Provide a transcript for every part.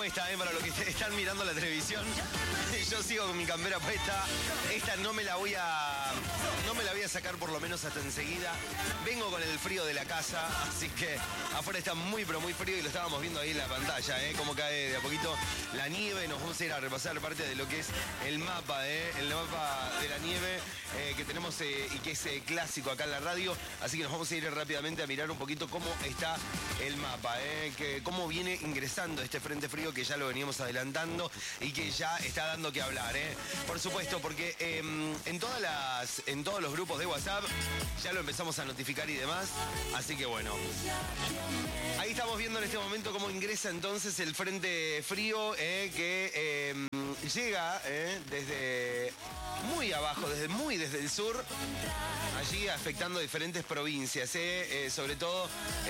puesta, para los que están mirando la televisión. Yo sigo con mi campera puesta. Esta no me la voy a sacar por lo menos hasta enseguida. Vengo con el frío de la casa, así que afuera está muy pero muy frío y lo estábamos viendo ahí en la pantalla, cómo cae de a poquito la nieve. Nos vamos a ir a repasar parte de lo que es el mapa de la nieve que tenemos y que es clásico acá en la radio. Así que nos vamos a ir rápidamente a mirar un poquito cómo está el mapa, cómo viene ingresando este frente frío que ya lo veníamos adelantando y que ya está dando que hablar, por supuesto, porque en todos los grupos de WhatsApp ya lo empezamos a notificar y demás, así que bueno, ahí estamos viendo en este momento cómo ingresa entonces el frente frío que llega desde muy abajo, desde el sur, allí afectando diferentes provincias, sobre todo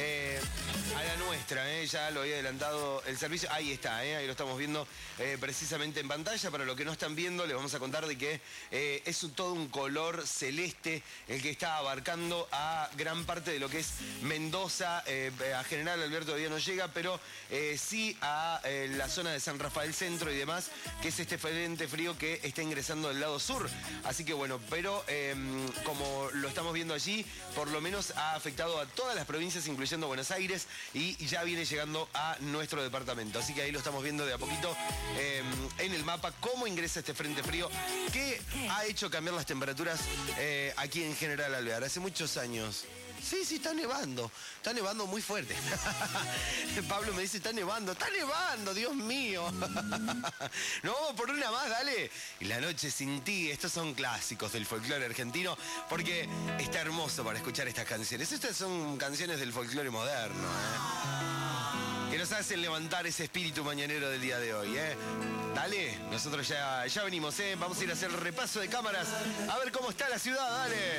a la nuestra, ya lo había adelantado el servicio, ahí está, ahí lo estamos viendo precisamente en pantalla. Para los que no están viendo, les vamos a contar de que es todo un color celeste el que está abarcando a gran parte de lo que es Mendoza, a General Alberto todavía no llega, pero sí a la zona de San Rafael Centro y demás, que es este frente frío que está ingresando del lado sur. Así que bueno, pero como lo estamos viendo allí, por lo menos ha afectado a todas las provincias, incluyendo Buenos Aires, y ya viene llegando a nuestro departamento. Así que ahí lo estamos viendo de a poquito en el mapa, cómo ingresa este frente frío, que ha hecho cambiar las temperaturas aquí en General Alvear. Hace muchos años. Sí, está nevando muy fuerte. Pablo me dice, está nevando, Dios mío. No, vamos por una más, dale. Y La noche sin ti, estos son clásicos del folclore argentino, porque está hermoso para escuchar estas canciones. Estas son canciones del folclore moderno, que nos hacen levantar ese espíritu mañanero del día de hoy, Dale, nosotros ya venimos, vamos a ir a hacer repaso de cámaras, a ver cómo está la ciudad, dale.